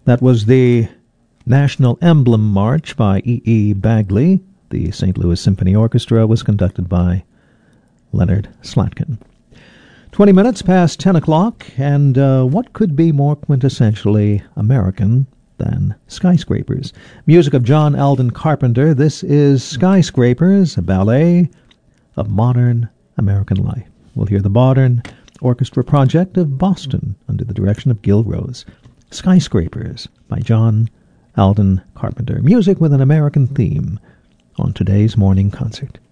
That was the National Emblem March by E. Bagley. The St. Louis Symphony Orchestra was conducted by Leonard Slatkin. 20 minutes past 10 o'clock, and what could be more quintessentially American than Skyscrapers? Music of John Alden Carpenter. This is Skyscrapers, a ballet of modern American life. We'll hear the Modern Orchestra Project of Boston under the direction of Gil Rose. Skyscrapers by John Alden Carpenter. Music with an American theme on today's morning concert.